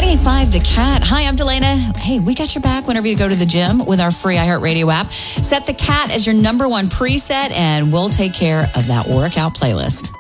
98.5 The Cat. Hi, I'm Delana. Hey, we got your back whenever you go to the gym with our free iHeartRadio app. Set The Cat as your number one preset, and we'll take care of that workout playlist.